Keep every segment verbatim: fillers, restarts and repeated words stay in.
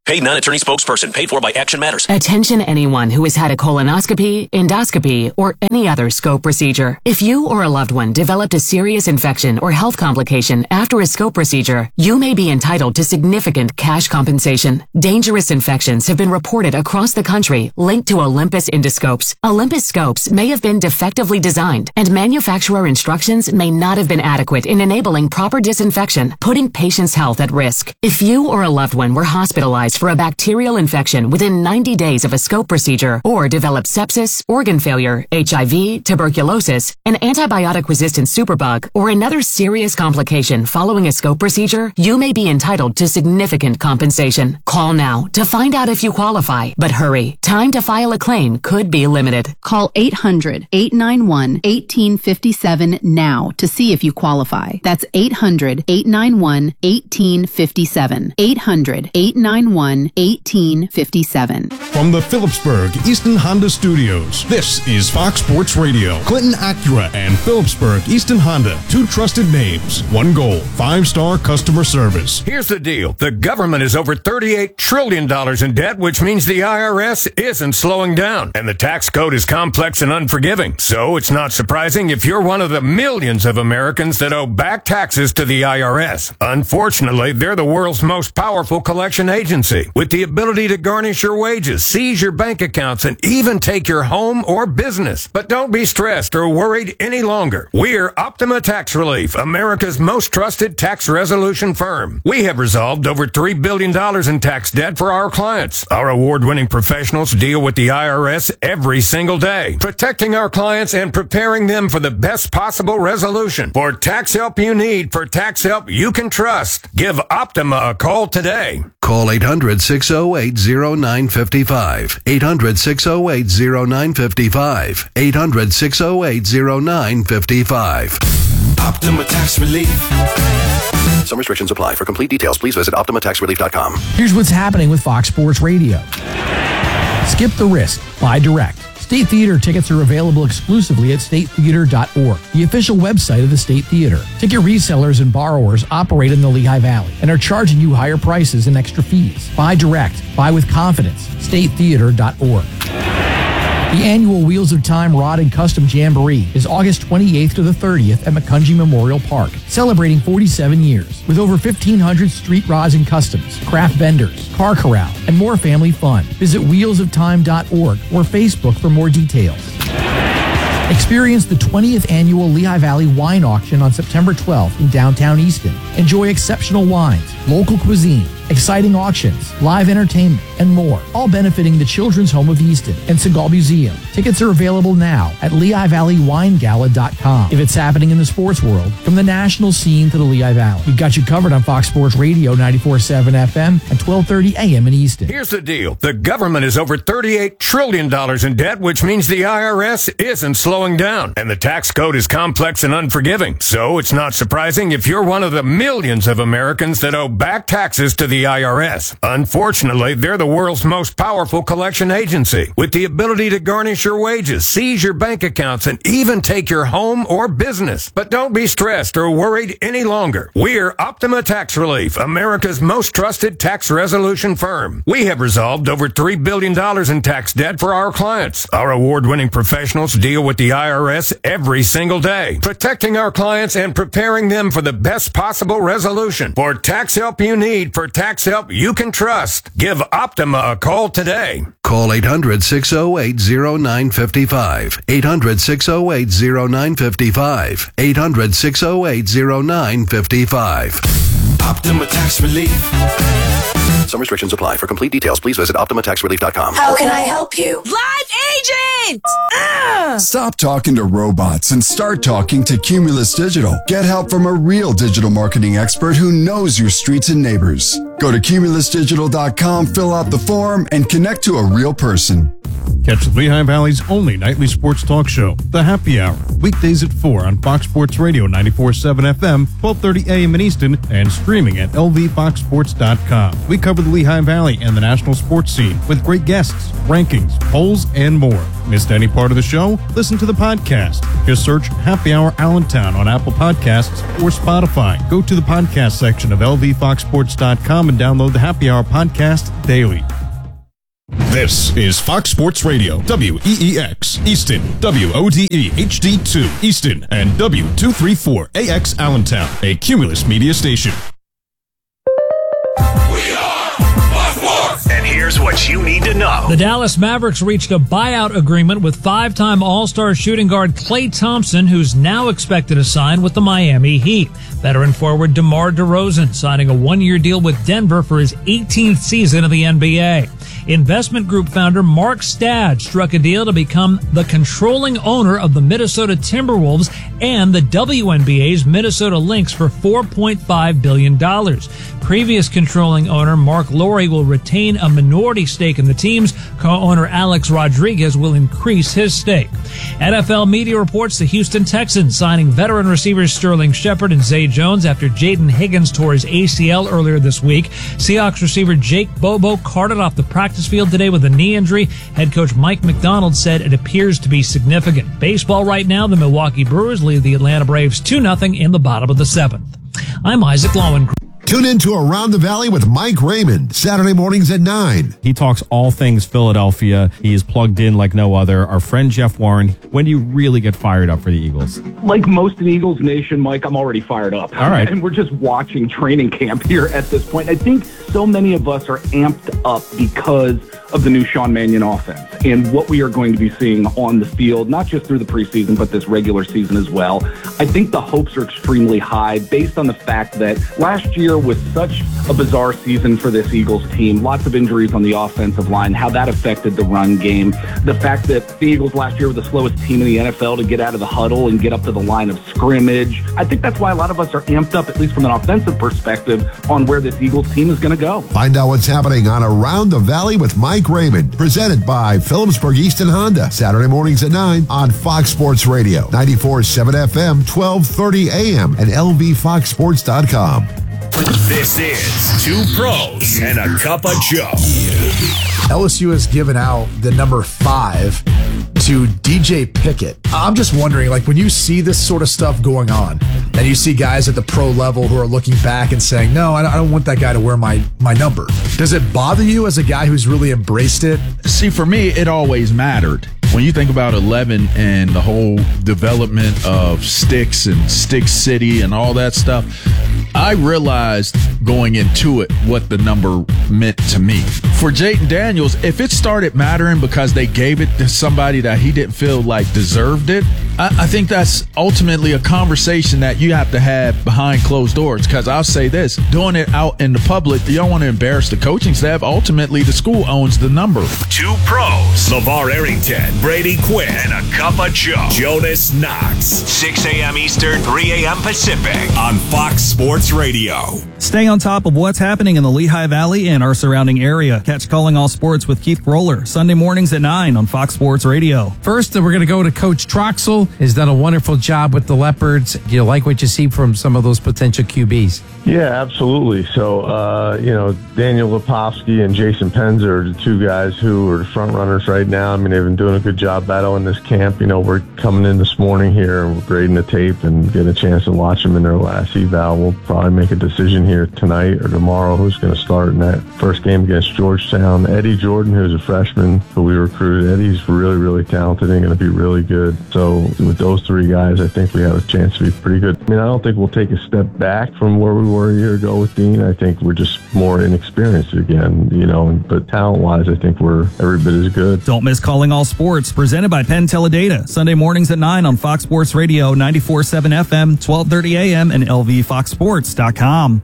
Paid non-attorney spokesperson. Paid for by Action Matters. Attention anyone who has had a colonoscopy, endoscopy, or any other scope procedure. If you or a loved one developed a serious infection or health complication after a scope procedure, you may be entitled to significant cash compensation. Dangerous infections have been reported across the country linked to Olympus endoscopes. Olympus scopes may have been defectively designed, and manufacturer instructions may not have been adequate in enabling proper disinfection, putting patients' health at risk. If you or a loved one were hospitalized for a bacterial infection within ninety days of a scope procedure, or developed sepsis, organ failure, H I V, tuberculosis, an antibiotic-resistant superbug, or another serious complication following a scope procedure, you may be entitled to significant compensation. Call now to find out if you qualify, but hurry. Time to file a claim could be limited. Call eight hundred, eight nine one, one eight five seven now to see if you qualify. That's eight hundred, eight nine one, one eight five seven. eight hundred, eight nine one, one eight five seven. From the Phillipsburg Easton Honda Studios, this is Fox Sports Radio. Clinton Acura and Phillipsburg Easton Honda, two trusted names, one goal, five-star customer service. Here's the deal. The government is over thirty-eight trillion dollars in debt, which means the I R S isn't slowing down. And the tax code is complex and unforgiving. So it's not surprising if you're one of the millions of Americans that owe back taxes to the I R S. Unfortunately, they're the world's most powerful collection agency, with the ability to garnish your wages, seize your bank accounts, and even take your home or business. But don't be stressed or worried any longer. We're Optima Tax Relief, America's most trusted tax resolution firm. We have resolved over three billion dollars in tax debt for our clients. Our award-winning professionals deal with the I R S every single day, protecting our clients and preparing them for the best possible resolution. For tax help you need, for tax help you can trust, give Optima a call today. Call eight hundred, six oh eight, oh nine five five. eight hundred, six oh eight, oh nine five five. eight hundred, six oh eight, oh nine five five. Optima Tax Relief. Some restrictions apply. For complete details, please visit Optima Tax Relief dot com. Here's what's happening with Fox Sports Radio. Skip the risk. Buy direct. State Theater tickets are available exclusively at state theater dot org, the official website of the State Theater. Ticket resellers and borrowers operate in the Lehigh Valley and are charging you higher prices and extra fees. Buy direct. Buy with confidence. state theater dot org. The annual Wheels of Time Rod and Custom Jamboree is August twenty-eighth to the thirtieth at McCungy Memorial Park, celebrating forty-seven years with over fifteen hundred street rods and customs, craft vendors, car corral, and more family fun. Visit wheels of time dot org or Facebook for more details. Experience the twentieth annual Lehigh Valley Wine Auction on September twelfth in downtown Easton. Enjoy exceptional wines, local cuisine, exciting auctions, live entertainment, and more, all benefiting the Children's Home of Easton and Segal Museum. Tickets are available now at lehigh valley wine gala dot com. If it's happening in the sports world, from the national scene to the Lehigh Valley, we've got you covered on Fox Sports Radio ninety-four point seven F M and twelve thirty A M in Easton. Here's the deal. The government is over thirty-eight trillion dollars in debt, which means the I R S isn't slowing down. And the tax code is complex and unforgiving. So it's not surprising if you're one of the millions of Americans that owe back taxes to the I R S. Unfortunately, they're the world's most powerful collection agency, with the ability to garnish your wages, seize your bank accounts, and even take your home or business. But don't be stressed or worried any longer. We're Optima Tax Relief, America's most trusted tax resolution firm. We have resolved over three billion dollars in tax debt for our clients. Our award-winning professionals deal with the I R S every single day, protecting our clients and preparing them for the best possible resolution. For tax help you need, for tax help you can trust, give Optima a call today. Call eight hundred, six oh eight, oh nine five five. eight hundred, six oh eight, oh nine five five. eight hundred, six oh eight, oh nine five five. Optima Tax Relief. Some restrictions apply. For complete details, please visit optima tax relief dot com. How can I help you? Live agent! Ugh. Stop talking to robots and start talking to Cumulus Digital. Get help from a real digital marketing expert who knows your streets and neighbors. Go to cumulus digital dot com, fill out the form, and connect to a real person. Catch the Lehigh Valley's only nightly sports talk show, The Happy Hour, weekdays at four on Fox Sports Radio ninety-four point seven F M, twelve thirty A M in Easton, and streaming at L V fox sports dot com. We cover the Lehigh Valley and the national sports scene with great guests, rankings, polls, and more. Missed any part of the show? Listen to the podcast. Just search Happy Hour Allentown on Apple Podcasts or Spotify. Go to the podcast section of L V fox sports dot com com and download the Happy Hour podcast daily. This is Fox Sports Radio, W E E X, Easton, W O D E H D two, Easton, and W two thirty-four A X Allentown, a Cumulus media station. We are Fox Sports! And here's what you need to know. The Dallas Mavericks reached a buyout agreement with five-time All-Star shooting guard Klay Thompson, who's now expected to sign with the Miami Heat. Veteran forward DeMar DeRozan signing a one-year deal with Denver for his eighteenth season of the N B A. Investment group founder Mark Stad struck a deal to become the controlling owner of the Minnesota Timberwolves and the W N B A's Minnesota Lynx for four point five billion dollars. Previous controlling owner Mark Lowry will retain a minority stake in the teams. Co-owner Alex Rodriguez will increase his stake. N F L media reports the Houston Texans signing veteran receivers Sterling Shepard and Zay Jones after Jaden Higgins tore his A C L earlier this week. Seahawks receiver Jake Bobo carted off the practice field today with a knee injury. Head coach Mike McDonald said it appears to be significant. Baseball right now, the Milwaukee Brewers lead the Atlanta Braves two nothing in the bottom of the seventh. I'm Isaac Lowenkron. Tune in to Around the Valley with Mike Raymond, Saturday mornings at nine. He talks all things Philadelphia. He is plugged in like no other. Our friend Jeff Warren, when do you really get fired up for the Eagles? Like most of Eagles Nation, Mike, I'm already fired up. All right. And we're just watching training camp here at this point. I think so many of us are amped up because of the new Sean Mannion offense and what we are going to be seeing on the field, not just through the preseason, but this regular season as well. I think the hopes are extremely high based on the fact that last year was such a bizarre season for this Eagles team. Lots of injuries on the offensive line, how that affected the run game. The fact that the Eagles last year were the slowest team in the N F L to get out of the huddle and get up to the line of scrimmage. I think that's why a lot of us are amped up, at least from an offensive perspective, on where this Eagles team is going to go. Find out what's happening on Around the Valley with Mike Raymond, presented by Phillipsburg Easton Honda, Saturday mornings at nine on Fox Sports Radio, ninety-four point seven F M, twelve thirty A M, and L V fox sports dot com. This is Two Pros and a Cup of Joe. L S U has given out the number five to D J Pickett. I'm just wondering, like, when you see this sort of stuff going on, and you see guys at the pro level who are looking back and saying, no, I don't want that guy to wear my, my number. Does it bother you as a guy who's really embraced it? See, for me, it always mattered. When you think about eleven and the whole development of Sticks and Stick City and all that stuff, I realized going into it what the number meant to me. For Jayden Daniels, if it started mattering because they gave it to somebody that he didn't feel like deserved it, I, I think that's ultimately a conversation that you have to have behind closed doors. Because I'll say this, doing it out in the public, you don't want to embarrass the coaching staff. Ultimately, the school owns the number. Two Pros, LeVar Arrington, Brady Quinn, and a Cup of Joe, Jonas Knox. six A M Eastern, three A M Pacific on Fox Sports Radio. Stay on top of what's happening in the Lehigh Valley and our surrounding area. Catch Calling All Sports with Keith Roller, Sunday mornings at nine on Fox Sports Radio. First, we're going to go to Coach Troxel. Has done a wonderful job with the Leopards. Do you like what you see from some of those potential Q Bs? Yeah, absolutely. So, uh, you know, Daniel Lepofsky and Jason Penz are the two guys who are the front runners right now. I mean, they've been doing a good job battling this camp. You know, we're coming in this morning here and we're grading the tape and getting a chance to watch them in their last eval. We'll probably make a decision here tonight or tomorrow who's going to start in that first game against Georgetown. Eddie Jordan, who's a freshman who we recruited, Eddie's really, really talented and going to be really good. So with those three guys, I think we have a chance to be pretty good. I mean, I don't think we'll take a step back from where we were a year ago with Dean. I think we're just more inexperienced again, you know, but talent-wise, I think we're every bit as good. Don't miss Calling All Sports, presented by Penn Teledata, Sunday mornings at nine on Fox Sports Radio, ninety-four point seven F M, twelve thirty A M, and L V fox sports dot com.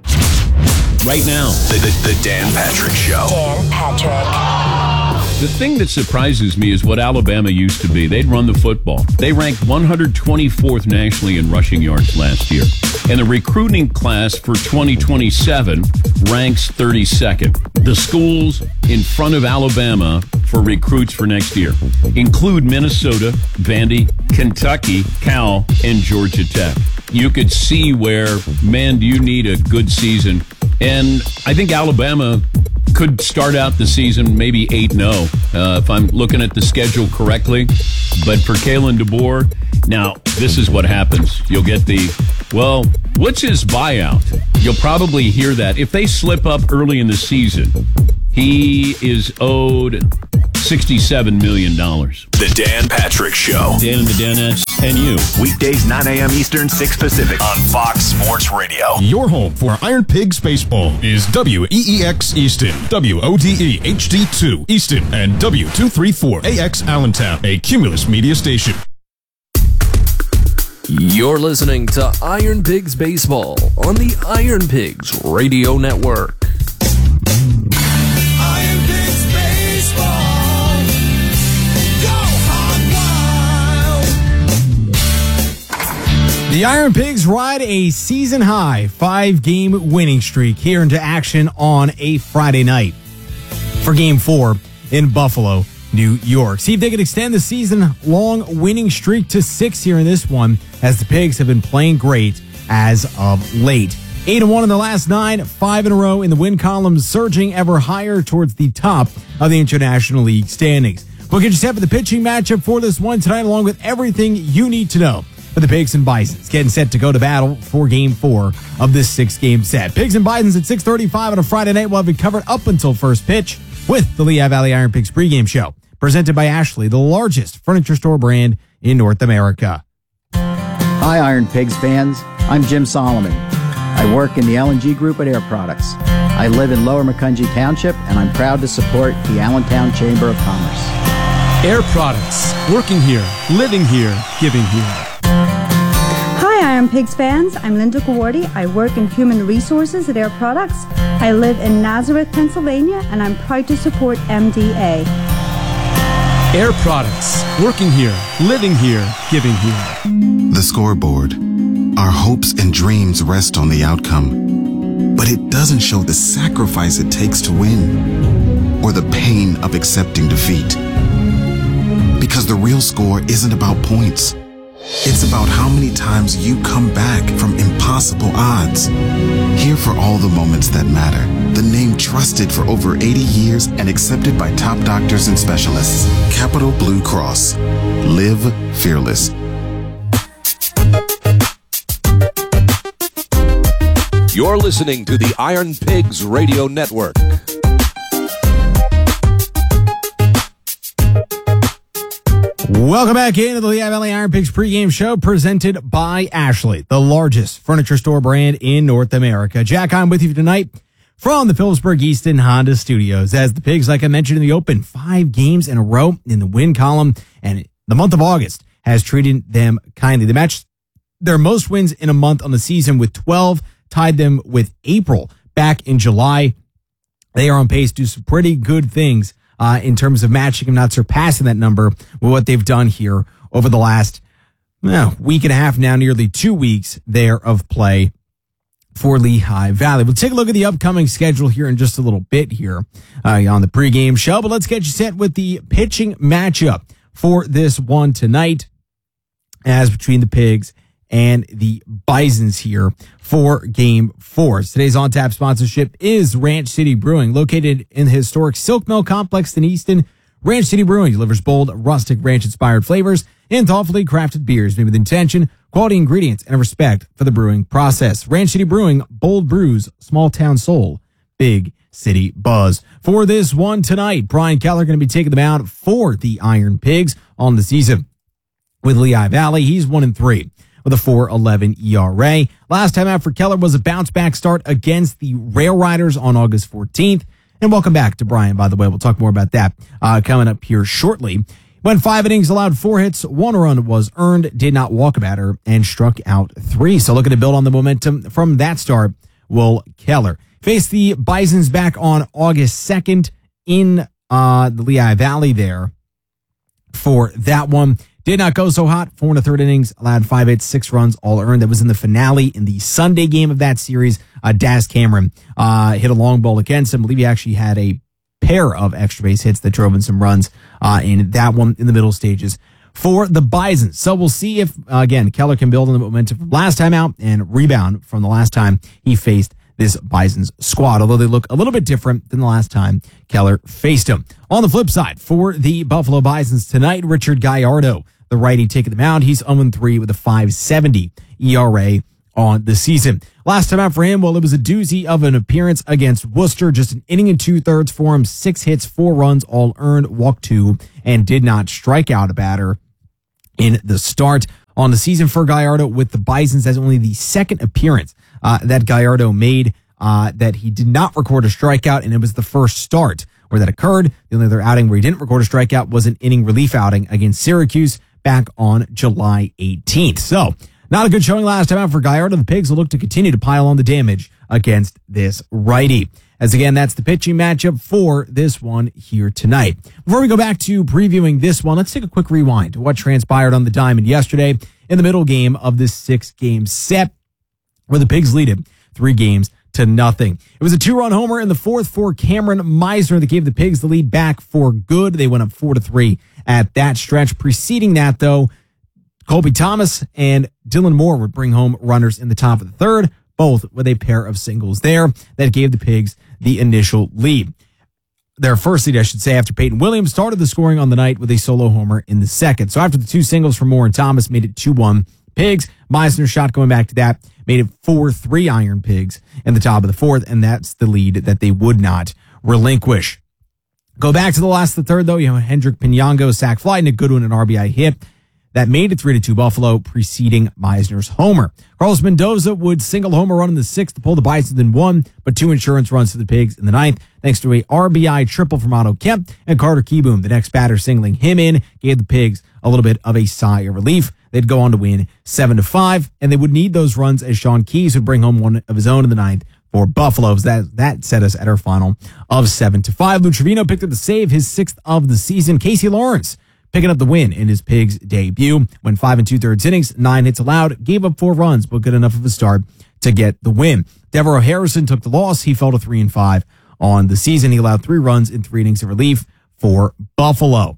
Right now, the, the, the Dan Patrick Show. Dan Patrick. The thing that surprises me is what Alabama used to be. They'd run the football. They ranked one hundred twenty-fourth nationally in rushing yards last year. And the recruiting class for twenty twenty-seven ranks thirty-second. The schools in front of Alabama for recruits for next year include Minnesota, Vandy, Kentucky, Cal, and Georgia Tech. You could see where, man, do you need a good season. And I think Alabama could start out the season maybe eight and oh, uh, if I'm looking at the schedule correctly. But for Kalen DeBoer, now, this is what happens. You'll get the Well, what's his buyout? You'll probably hear that. If they slip up early in the season, he is owed sixty-seven million dollars. The Dan Patrick Show. Dan and the Danettes and you. Weekdays, nine a.m. Eastern, six Pacific on Fox Sports Radio. Your home for Iron Pigs Baseball is W E E X Easton, W O D E H D two Easton, and W two thirty-four A X Allentown, a Cumulus media station. You're listening to Iron Pigs Baseball on the Iron Pigs Radio Network. Iron Pigs Baseball. Go hog wild. The Iron Pigs ride a season-high five-game winning streak here into action on a Friday night for Game four in Buffalo, New York. See if they can extend the season-long winning streak to six here in this one, as the Pigs have been playing great as of late. Eight and one in the last nine, five in a row in the win column, surging ever higher towards the top of the International League standings. We'll get you set for the pitching matchup for this one tonight, along with everything you need to know for the Pigs and Bisons, getting set to go to battle for Game four of this six-game set. Pigs and Bisons at six thirty-five on a Friday night. We'll have it covered up until first pitch with the Lehigh Valley Iron Pigs pregame show, presented by Ashley, the largest furniture store brand in North America. Hi, Iron Pigs fans. I'm Jim Solomon. I work in the L and G Group at Air Products. I live in Lower Macungie Township, and I'm proud to support the Allentown Chamber of Commerce. Air Products. Working here, living here, giving here. Hi, Iron Pigs fans. I'm Linda Gawardi. I work in Human Resources at Air Products. I live in Nazareth, Pennsylvania, and I'm proud to support M D A. Air Products. Working here, living here, giving here. The scoreboard. Our hopes and dreams rest on the outcome, but it doesn't show the sacrifice it takes to win or the pain of accepting defeat. Because the real score isn't about points. It's about how many times you come back from impossible odds. Here for all the moments that matter. The name trusted for over eighty years and accepted by top doctors and specialists. Capital Blue Cross. Live fearless. You're listening to the Iron Pigs Radio Network. Welcome back into the Lehigh Valley Iron Pigs pregame show, presented by Ashley, the largest furniture store brand in North America. Jack, I'm with you tonight from the Phillipsburg Easton Honda Studios, as the Pigs, like I mentioned in the open, five games in a row in the win column, and the month of August has treated them kindly. They matched their most wins in a month on the season with twelve, tied them with April back in July. They are on pace to do some pretty good things uh, in terms of matching, if not surpassing that number with what they've done here over the last well, week and a half now, nearly two weeks there of play for Lehigh Valley. We'll take a look at the upcoming schedule here in just a little bit here uh, on the pregame show, but let's get you set with the pitching matchup for this one tonight, as between the Pigs and the Bisons here for Game four. Today's on-tap sponsorship is Ranch City Brewing, located in the historic Silk Mill Complex in Easton. Ranch City Brewing delivers bold, rustic, ranch-inspired flavors and thoughtfully crafted beers made with intention, quality ingredients, and respect for the brewing process. Ranch City Brewing, bold brews, small town soul, big city buzz. For this one tonight, Brian Keller going to be taking them out for the Iron Pigs on the season. With Lehigh Valley, he's one and three with a four eleven E R A. Last time out for Keller was a bounce-back start against the Rail Riders on August fourteenth. And welcome back to Brian, by the way. We'll talk more about that uh, coming up here shortly. Went five innings, allowed four hits, one run was earned, did not walk a batter, and struck out three. So looking to build on the momentum from that start, Will Keller. Faced the Bisons back on August second in uh, the Lehigh Valley there for that one. Did not go so hot. Four and a third innings, allowed five hits, six runs, all earned. That was in the finale in the Sunday game of that series. Uh, Daz Cameron uh, hit a long ball against him. I believe he actually had a pair of extra base hits that drove in some runs uh, in that one in the middle stages for the Bisons. So we'll see if, uh, again, Keller can build on the momentum from last time out and rebound from the last time he faced this Bisons squad, although they look a little bit different than the last time Keller faced him. On the flip side, for the Buffalo Bisons tonight, Richard Gallardo, the righty, taking them out. He's oh and three with a five seventy E R A on the season. Last time out for him, well, it was a doozy of an appearance against Worcester. Just an inning and two-thirds for him. Six hits, four runs, all earned, walked two, and did not strike out a batter in the start. On the season for Gallardo with the Bisons, that's only the second appearance uh, that Gallardo made uh, that he did not record a strikeout, and it was the first start where that occurred. The only other outing where he didn't record a strikeout was an inning relief outing against Syracuse back on July eighteenth. So, not a good showing last time out for Gallardo. The Pigs will look to continue to pile on the damage against this righty. As again, that's the pitching matchup for this one here tonight. Before we go back to previewing this one, let's take a quick rewind to what transpired on the diamond yesterday in the middle game of this six-game set where the Pigs lead it three games to nothing. It was a two-run homer in the fourth for Cameron Meisner that gave the Pigs the lead back for good. They went up four to three at that stretch. Preceding that, though, Colby Thomas and Dylan Moore would bring home runners in the top of the third, both with a pair of singles there that gave the Pigs the initial lead. Their first lead, I should say, after Peyton Williams started the scoring on the night with a solo homer in the second. So after the two singles from Moore and Thomas made it two one Pigs, Meisner's shot going back to that made it four three Iron Pigs in the top of the fourth, and that's the lead that they would not relinquish. Go back to the last of the third, though. You have Hendrik Pinango, sac fly, and a Goodwin, an R B I hit. That made it three to two Buffalo, preceding Meisner's homer. Carlos Mendoza would single homer run in the sixth to pull the Bisons in one, but two insurance runs to the Pigs in the ninth, thanks to a R B I triple from Otto Kemp, and Carter Kieboom, the next batter, singling him in, gave the Pigs a little bit of a sigh of relief. They'd go on to win seven to five, and they would need those runs as Sean Keyes would bring home one of his own in the ninth for Buffalo. That, that set us at our final of seven to five. Lou Trevino picked up the save, his sixth of the season. Casey Lawrence picking up the win in his Pigs debut. Went five and two-thirds innings, nine hits allowed, gave up four runs, but good enough of a start to get the win. Devereaux Harrison took the loss. He fell to three and five on the season. He allowed three runs in three innings of relief for Buffalo.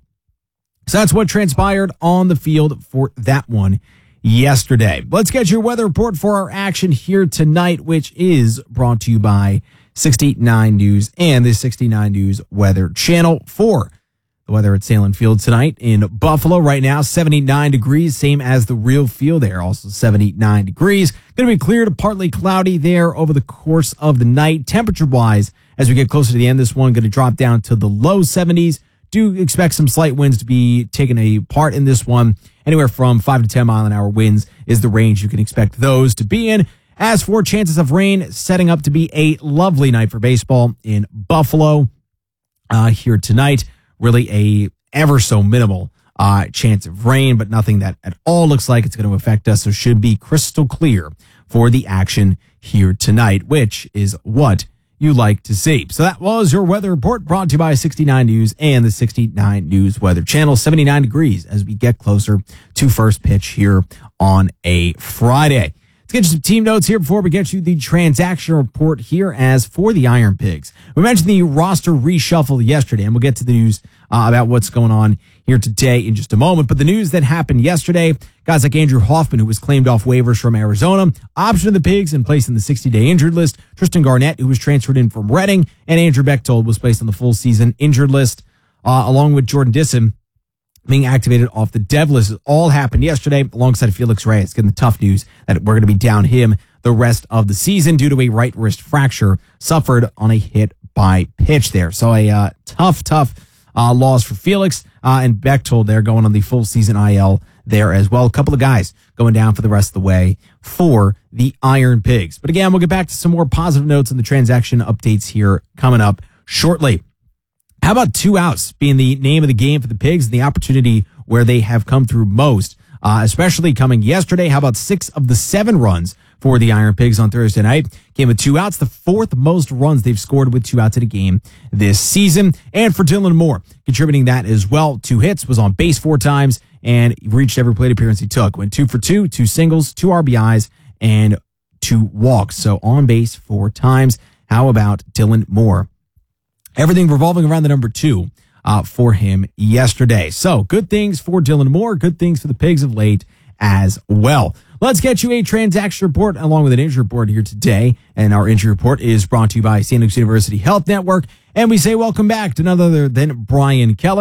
So that's what transpired on the field for that one yesterday. Let's get your weather report for our action here tonight, which is brought to you by sixty-nine News and the sixty-nine News Weather Channel. For the weather at Salem Field tonight in Buffalo right now, seventy-nine degrees, same as the real field there, also seventy-nine degrees. Going to be clear to partly cloudy there over the course of the night. Temperature-wise, as we get closer to the end, this one going to drop down to the low seventies. Do expect some slight winds to be taking a part in this one. Anywhere from five to ten mile an hour winds is the range you can expect those to be in. As for chances of rain, setting up to be a lovely night for baseball in Buffalo uh, here tonight. Really a ever so minimal uh, chance of rain, but nothing that at all looks like it's going to affect us. So should be crystal clear for the action here tonight, which is what you like to see. So that was your weather report brought to you by sixty-nine News and the sixty-nine News Weather Channel. seventy-nine degrees as we get closer to first pitch here on a Friday. Let's get you some team notes here before we get you the transaction report here. As for the Iron Pigs, we mentioned the roster reshuffle yesterday, and we'll get to the news uh, about what's going on here today in just a moment. But the news that happened yesterday, guys like Andrew Hoffman, who was claimed off waivers from Arizona, option of the Pigs and placed in the sixty-day injured list. Tristan Garnett, who was transferred in from Reading, and Andrew Bechtold was placed on the full season injured list, uh, along with Jordan Disson being activated off the dev list. It all happened yesterday alongside Felix Reyes, getting the tough news that we're going to be down him the rest of the season due to a right wrist fracture suffered on a hit by pitch there. So a uh, tough, tough uh, loss for Felix uh, and Bechtold there going on the full season I L there as well. A couple of guys going down for the rest of the way for the Iron Pigs. But again, we'll get back to some more positive notes in the transaction updates here coming up shortly. How about two outs being the name of the game for the Pigs and the opportunity where they have come through most, uh, especially coming yesterday? How about six of the seven runs for the Iron Pigs on Thursday night came with two outs, the fourth most runs they've scored with two outs in a game this season. And for Dylan Moore, contributing that as well. Two hits, was on base four times, and reached every plate appearance he took. Went two for two, two singles, two R B Is, and two walks. So on base four times. How about Dylan Moore? Everything revolving around the number two uh, for him yesterday. So good things for Dylan Moore, good things for the Pigs of late as well. Let's get you a transaction report along with an injury report here today. And our injury report is brought to you by Saint Luke's University Health Network. And we say welcome back to none other than Brian Keller.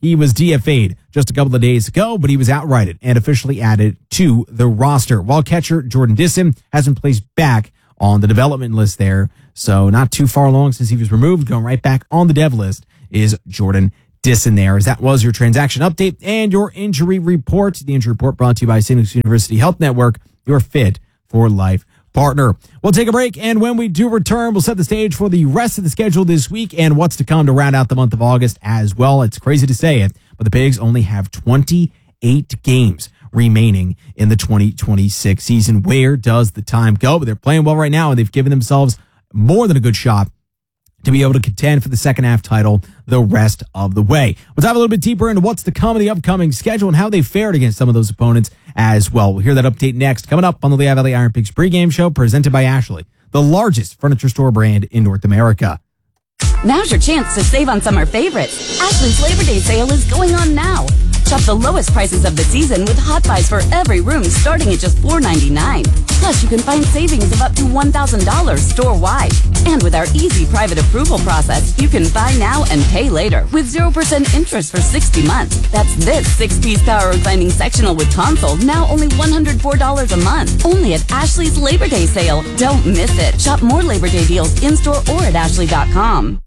He was D F A'd just a couple of days ago, but he was outrighted and officially added to the roster. While catcher Jordan Disson has been placed back on the development list there, so not too far along since he was removed, going right back on the dev list is Jordan Disson there. As that was your transaction update and your injury report. The injury report brought to you by Saint Luke's University Health Network, your fit for life partner. We'll take a break, and when we do return, we'll set the stage for the rest of the schedule this week and what's to come to round out the month of August as well. It's crazy to say it, but the Pigs only have twenty-eight games remaining in the twenty twenty-six season. Where does the time go? But they're playing well right now, and they've given themselves more than a good shot to be able to contend for the second half title the rest of the way. We'll dive a little bit deeper into what's to come in the upcoming schedule and how they fared against some of those opponents as well. We'll hear that update next, coming up on the Lehigh Valley Iron Pigs pregame show presented by Ashley, the largest furniture store brand in North America. Now's your chance to save on summer favorites. Ashley's Labor Day sale is going on now. Shop the lowest prices of the season with hot buys for every room starting at just four ninety-nine. Plus, you can find savings of up to one thousand dollars store-wide. And with our easy private approval process, you can buy now and pay later with zero percent interest for sixty months. That's this six-piece power reclining sectional with console, now only one hundred four dollars a month. Only at Ashley's Labor Day sale. Don't miss it. Shop more Labor Day deals in-store or at ashley dot com.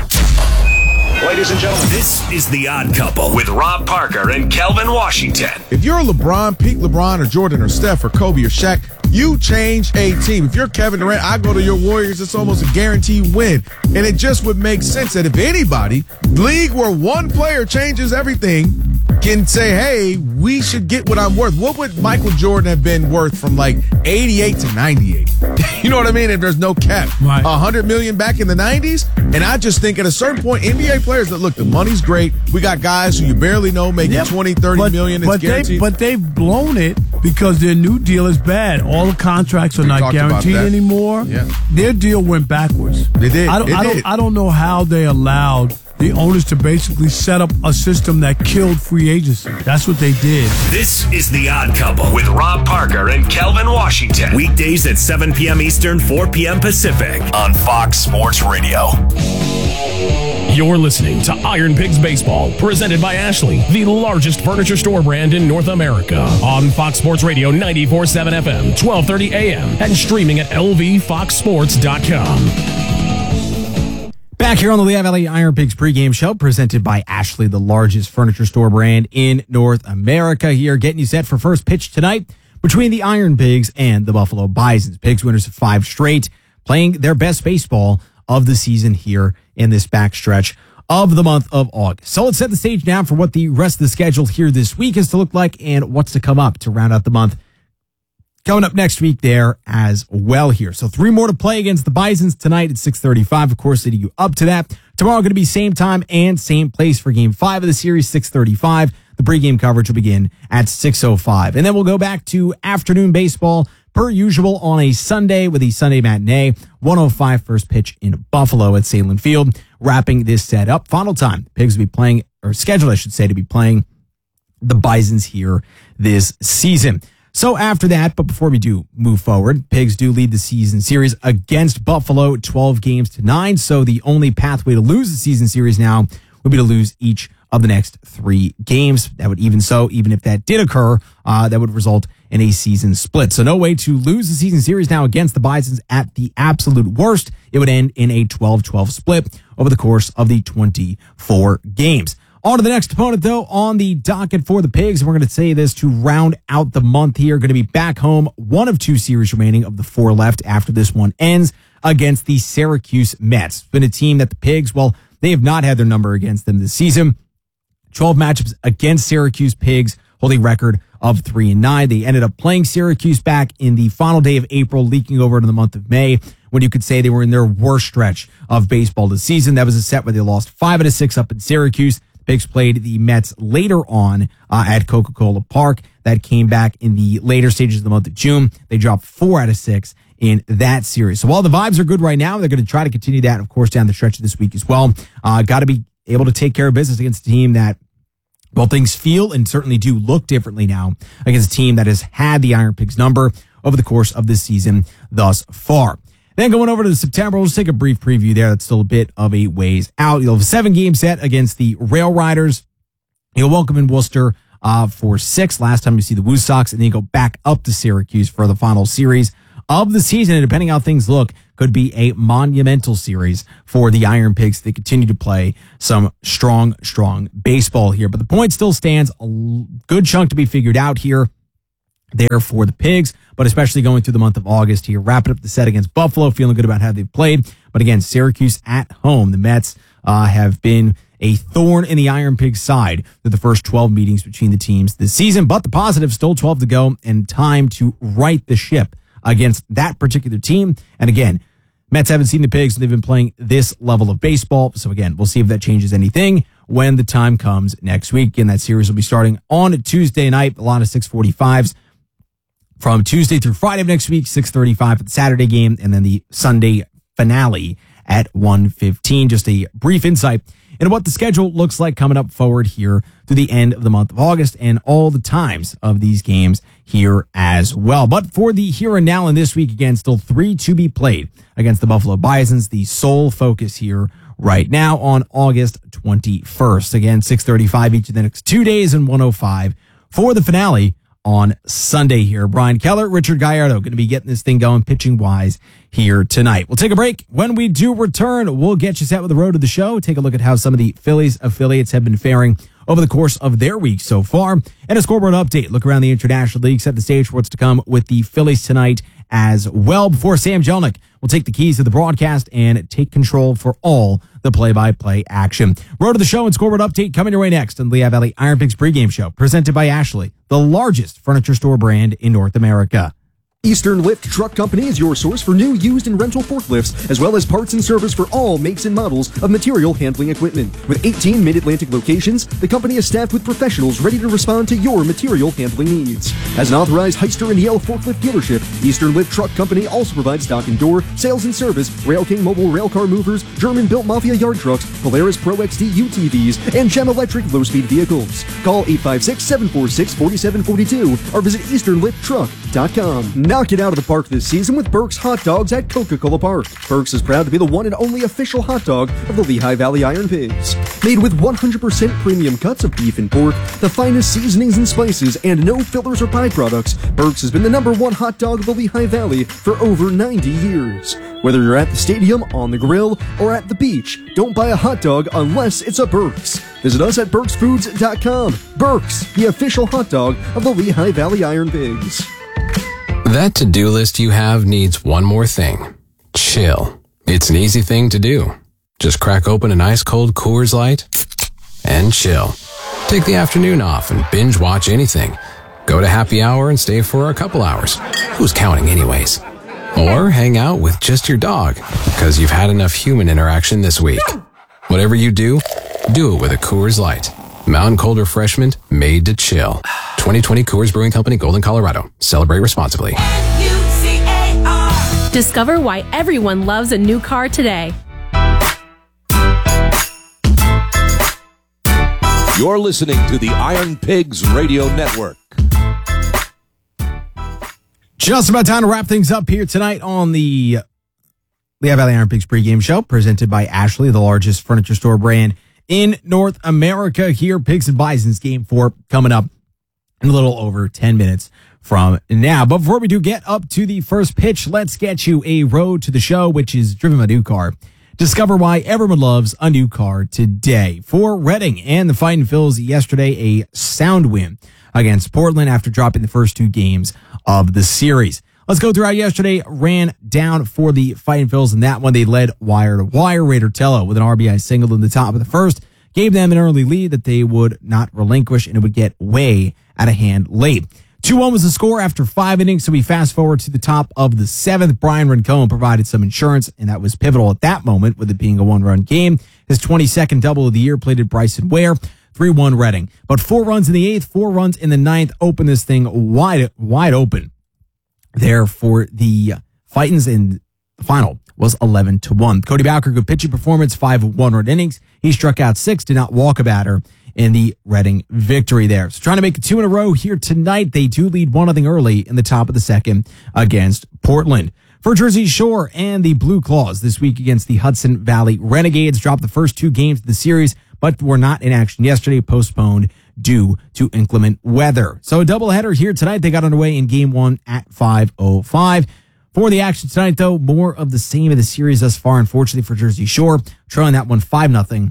Ladies and gentlemen, this is The Odd Couple with Rob Parker and Kelvin Washington. If you're LeBron, peak LeBron, or Jordan, or Steph, or Kobe, or Shaq, you change a team. If you're Kevin Durant, I go to your Warriors, it's almost a guaranteed win. And it just would make sense that if anybody, league where one player changes everything, can say, hey, we should get what I'm worth. What would Michael Jordan have been worth from like eighty-eight to ninety-eight? You know what I mean? If there's no cap. Right. one hundred million back in the nineties. And I just think at a certain point, N B A players that look, the money's great. We got guys who you barely know making yep. twenty, thirty but, million. It's but guaranteed. They, but they've blown it because their new deal is bad. All the contracts are we not guaranteed anymore. Yeah. Their deal went backwards. They did. I don't, it I, did. don't, I don't know how they allowed the owners to basically set up a system that killed free agency. That's what they did. This is The Odd Couple with Rob Parker and Kelvin Washington. Weekdays at seven p.m. Eastern, four p.m. Pacific on Fox Sports Radio. You're listening to Iron Pigs Baseball, presented by Ashley, the largest furniture store brand in North America. On Fox Sports Radio ninety-four point seven F M, twelve thirty A M, and streaming at L V fox sports dot com. Back here on the Lehigh Valley Iron Pigs pregame show, presented by Ashley, the largest furniture store brand in North America. Here, getting you set for first pitch tonight between the Iron Pigs and the Buffalo Bisons. Pigs winners of five straight, playing their best baseball of the season here in this backstretch of the month of August. So let's set the stage now for what the rest of the schedule here this week is to look like and what's to come up to round out the month. Coming up next week there as well here. So three more to play against the Bisons tonight at six thirty-five. Of course, leading you up to that. Tomorrow going to be same time and same place for game five of the series, six thirty-five. The pregame coverage will begin at six oh five. And then we'll go back to afternoon baseball per usual on a Sunday with the Sunday matinee. one oh five first pitch in Buffalo at Salem Field. Wrapping this set up. Final time. Pigs will be playing, or scheduled I should say, to be playing the Bisons here this season. So after that, but before we do move forward, Pigs do lead the season series against Buffalo twelve games to nine. So the only pathway to lose the season series now would be to lose each of the next three games. That would even so, even if that did occur, uh, that would result in a season split. So no way to lose the season series now against the Bisons at the absolute worst. It would end in a twelve twelve split over the course of the twenty-four games. On to the next opponent, though, on the docket for the Pigs. And we're going to say this to round out the month here. Going to be back home, one of two series remaining of the four left after this one ends against the Syracuse Mets. It's been a team that the Pigs, well, they have not had their number against them this season. twelve matchups against Syracuse Pigs, holding record of three and nine. They ended up playing Syracuse back in the final day of April, leaking over into the month of May, when you could say they were in their worst stretch of baseball this season. That was a set where they lost five out of six up in Syracuse. Pigs played the Mets later on uh, at Coca-Cola Park. That came back in the later stages of the month of June. They dropped four out of six in that series. So while the vibes are good right now, they're going to try to continue that, of course, down the stretch of this week as well. Uh, got to be able to take care of business against a team that, well, things feel and certainly do look differently now against a team that has had the Iron Pigs number over the course of this season thus far. Then going over to September, we'll just take a brief preview there. That's still a bit of a ways out. You'll have a seven-game set against the Rail Riders. You'll welcome in Worcester uh, for six. Last time you see the Woo Sox, and then you go back up to Syracuse for the final series of the season. And depending how things look, could be a monumental series for the Iron Pigs. They continue to play some strong, strong baseball here. But the point still stands. A good chunk to be figured out here there for the Pigs, but especially going through the month of August here. Wrapping up the set against Buffalo, feeling good about how they've played. But again, Syracuse at home. The Mets uh, have been a thorn in the Iron Pigs side through the first twelve meetings between the teams this season. But the positive, still twelve to go and time to right the ship against that particular team. And again, Mets haven't seen the Pigs, and they've been playing this level of baseball. So again, we'll see if that changes anything when the time comes next week. And that series will be starting on Tuesday night, a lot of six forty-fives. From Tuesday through Friday of next week, six thirty-five for the Saturday game, and then the Sunday finale at one fifteen. Just a brief insight into what the schedule looks like coming up forward here to the end of the month of August, and all the times of these games here as well. But for the here and now, and this week, again, still three to be played against the Buffalo Bisons. The sole focus here right now on August twenty-first. Again, six thirty-five each of the next two days, and one oh five for the finale on Sunday here. Brian Keller, Richard Gallardo going to be getting this thing going pitching-wise here tonight. We'll take a break. When we do return, we'll get you set with the road to the show. Take a look at how some of the Phillies affiliates have been faring over the course of their week so far. And a scoreboard update. Look around the International League, set the stage for what's to come with the Phillies tonight as well, before Sam Jelnick will take the keys to the broadcast and take control for all the play-by-play action. Road to the show and scoreboard update coming your way next on the Lehigh Valley Iron Pigs pregame show, presented by Ashley, the largest furniture store brand in North America. Eastern Lift Truck Company is your source for new, used, and rental forklifts, as well as parts and service for all makes and models of material handling equipment. With eighteen Mid-Atlantic locations, the company is staffed with professionals ready to respond to your material handling needs. As an authorized Heister and Yale forklift dealership, Eastern Lift Truck Company also provides dock and door, sales and service, Rail King mobile railcar movers, German-built Mafia yard trucks, Polaris Pro X D U T Vs, and Gem Electric low-speed vehicles. Call eight five six, seven four six, four seven four two or visit eastern lift truck dot com. Knock it out of the park this season with Burke's Hot Dogs at Coca-Cola Park. Burke's is proud to be the one and only official hot dog of the Lehigh Valley Iron Pigs. Made with one hundred percent premium cuts of beef and pork, the finest seasonings and spices, and no fillers or byproducts, Burke's has been the number one hot dog of the Lehigh Valley for over ninety years. Whether you're at the stadium, on the grill, or at the beach, don't buy a hot dog unless it's a Burke's. Visit us at burks foods dot com. Burke's, the official hot dog of the Lehigh Valley Iron Pigs. That to-do list you have needs one more thing. Chill. It's an easy thing to do. Just crack open an ice-cold Coors Light and chill. Take the afternoon off and binge watch anything. Go to happy hour and stay for a couple hours. Who's counting anyways? Or hang out with just your dog, because you've had enough human interaction this week. Whatever you do, do it with a Coors Light. Mountain Cold Refreshment made to chill. twenty twenty Coors Brewing Company, Golden, Colorado. Celebrate responsibly. Discover why everyone loves a new car today. You're listening to the Iron Pigs Radio Network. Just about time to wrap things up here tonight on the Lehigh Valley Iron Pigs pregame show, presented by Ashley, the largest furniture store brand in North America. Here, Pigs and Bisons game four coming up in a little over ten minutes from now. But before we do get up to the first pitch, let's get you a road to the show, which is driven by a new car. Discover why everyone loves a new car today. For Reading and the Fightin' Phils yesterday, a sound win against Portland after dropping the first two games of the series. Let's go through how yesterday ran down for the Fightin' Phils. In that one, they led wire to wire. Raider Tello with an R B I single in the top of the first gave them an early lead that they would not relinquish, and it would get way out of hand late. two one was the score after five innings, so we fast forward to the top of the seventh. Brian Rincon provided some insurance, and that was pivotal at that moment, with it being a one-run game. His twenty-second double of the year plated Bryson Ware. three one Reading. But four runs in the eighth, four runs in the ninth opened this thing wide, wide open there for the Fightins, and the final was eleven to one. Cody Bowker, good pitching performance, five one-run innings. He struck out six, did not walk a batter in the Reading victory there. So trying to make it two in a row here tonight. They do lead one nothing early in the top of the second against Portland. For Jersey Shore and the Blue Claws this week against the Hudson Valley Renegades, dropped the first two games of the series, but were not in action yesterday, postponed due to inclement weather. So a doubleheader here tonight. They got underway in game one at five oh five. For the action tonight, though, more of the same of the series thus far, unfortunately for Jersey Shore, trailing that one five nothing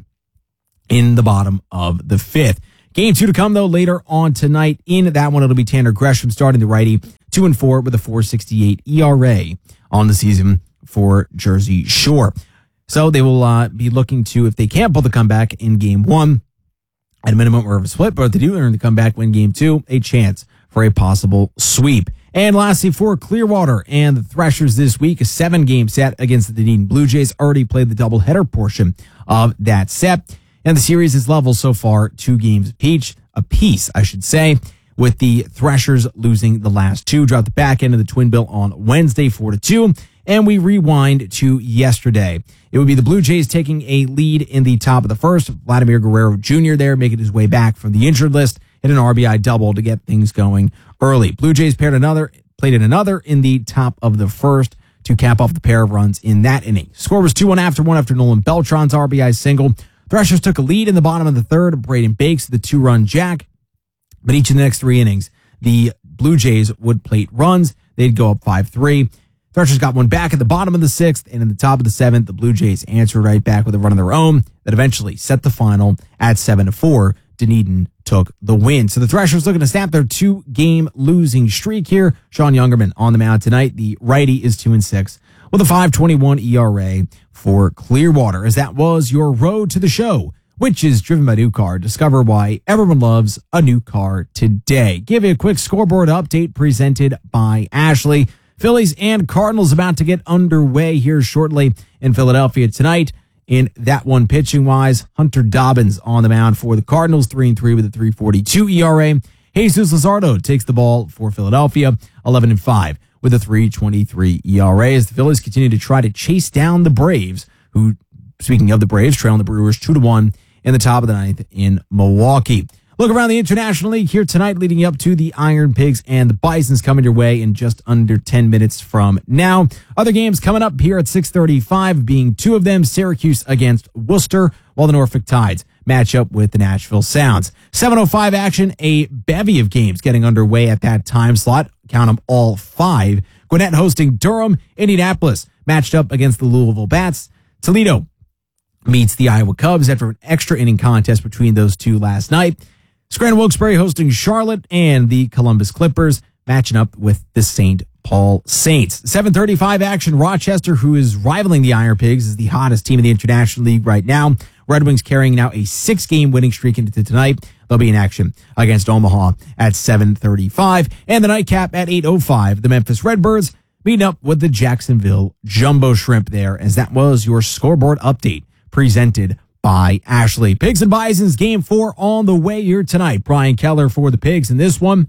in the bottom of the fifth. Game two to come, though, later on tonight. In that one, it'll be Tanner Gresham starting the righty, two and four with a four sixty-eight E R A on the season for Jersey Shore. So they will uh, be looking to, if they can't pull the comeback in game one, at a minimum or of a split, but if they do learn to come back, win game two, a chance for a possible sweep. And lastly, for Clearwater and the Threshers this week, a seven-game set against the Dunedin Blue Jays. Already played the doubleheader portion of that set. And the series is level so far, two games apiece, apiece, I should say, with the Threshers losing the last two. Dropped the back end of the twin bill on Wednesday, four to two. And we rewind to yesterday. It would be the Blue Jays taking a lead in the top of the first. Vladimir Guerrero Junior there making his way back from the injured list. Hit an R B I double to get things going early. Blue Jays paired another, played in another in the top of the first to cap off the pair of runs in that inning. Score was two one after one after Nolan Beltran's R B I single. Threshers took a lead in the bottom of the third. Braden Bakes, the two-run jack. But each of the next three innings, the Blue Jays would plate runs. They'd go up five three. Threshers got one back at the bottom of the sixth, and in the top of the seventh, the Blue Jays answered right back with a run of their own that eventually set the final at seven to four. Dunedin took the win. So the Threshers looking to snap their two-game losing streak here. Sean Youngerman on the mound tonight. The righty is two and six with a five twenty-one E R A for Clearwater. As that was your road to the show, which is driven by New Car. Discover why everyone loves a new car today. Give you a quick scoreboard update presented by Ashley. Phillies and Cardinals about to get underway here shortly in Philadelphia tonight. In that one, pitching-wise, Hunter Dobbins on the mound for the Cardinals, three and three with a three forty-two E R A. Jesus Luzardo takes the ball for Philadelphia, eleven and five with a three twenty-three E R A, as the Phillies continue to try to chase down the Braves, who, speaking of the Braves, trailing the Brewers two to one in the top of the ninth in Milwaukee. Look around the International League here tonight, leading up to the Iron Pigs and the Bisons coming your way in just under ten minutes from now. Other games coming up here at six thirty-five, being two of them, Syracuse against Worcester, while the Norfolk Tides match up with the Nashville Sounds. seven oh five action, a bevy of games getting underway at that time slot. Count them all five. Gwinnett hosting Durham. Indianapolis matched up against the Louisville Bats. Toledo meets the Iowa Cubs after an extra inning contest between those two last night. Scranton Wilkes-Barre hosting Charlotte, and the Columbus Clippers matching up with the Saint Paul Saints. seven thirty-five action, Rochester, who is rivaling the Iron Pigs, is the hottest team in the International League right now. Red Wings carrying now a six-game winning streak into tonight. They'll be in action against Omaha at seven thirty-five. And the nightcap at eight oh five, the Memphis Redbirds meeting up with the Jacksonville Jumbo Shrimp there, as that was your scoreboard update presented by Ashley. Pigs and Bisons game four on the way here tonight. Brian Keller for the Pigs in this one.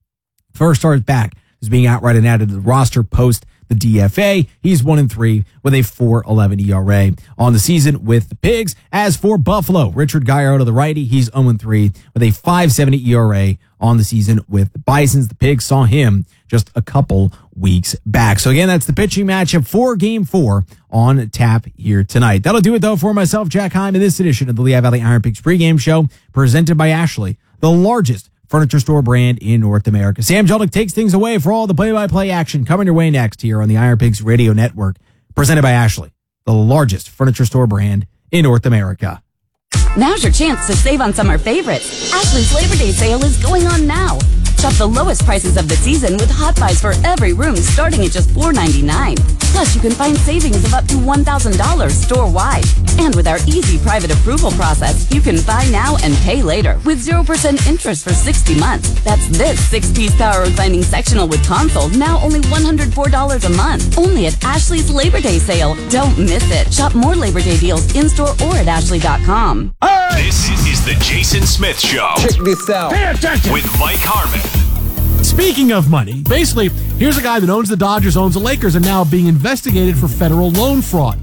First start back is being outright and added to the roster post the D F A. He's one and three with a four eleven E R A on the season with the Pigs. As for Buffalo, Richard Gallardo, the righty, he's oh and three with a five seventy E R A on the season with the Bisons. The Pigs saw him just a couple weeks back. So again, that's the pitching matchup for game four on tap here tonight. That'll do it though for myself, Jack Heim, in this edition of the Lehigh Valley Iron Pigs pregame show presented by Ashley, the largest furniture store brand in North America. Sam Jellick takes things away for all the play-by-play action coming your way next here on the Iron Pigs Radio Network, presented by Ashley, the largest furniture store brand in North America. Now's your chance to save on summer favorites. Ashley's Labor Day sale is going on now. Shop the lowest prices of the season with hot buys for every room starting at just four ninety-nine. Plus, you can find savings of up to one thousand dollars store-wide. And with our easy private approval process, you can buy now and pay later with zero percent interest for sixty months. That's this six-piece power reclining sectional with console, now only one hundred four dollars a month. Only at Ashley's Labor Day sale. Don't miss it. Shop more Labor Day deals in-store or at ashley dot com. This is the Jason Smith Show. Check this out. Pay attention. With Mike Harmon. Speaking of money, basically, here's a guy that owns the Dodgers, owns the Lakers, and now being investigated for federal loan fraud.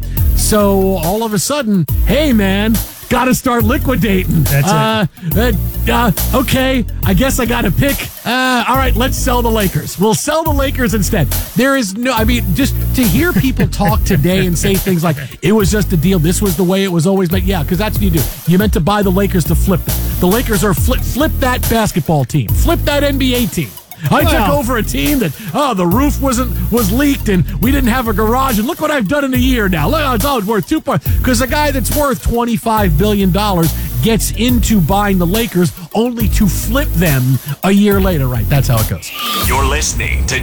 So all of a sudden, hey, man, got to start liquidating. That's uh, it. Uh, uh, okay, I guess I got to pick. Uh, all right, let's sell the Lakers. We'll sell the Lakers instead. There is no, I mean, just to hear people talk today and say things like, it was just a deal, this was the way it was always made. Yeah, because that's what you do. You meant to buy the Lakers to flip them. the Lakers are flip, flip that basketball team, flip that N B A team. I Well- took over a team that, oh, the roof wasn't was leaked and we didn't have a garage, and look what I've done in a year now. Look, it's all worth two points. Because a guy that's worth twenty-five billion dollars gets into buying the Lakers only to flip them a year later. Right, that's how it goes. You're listening to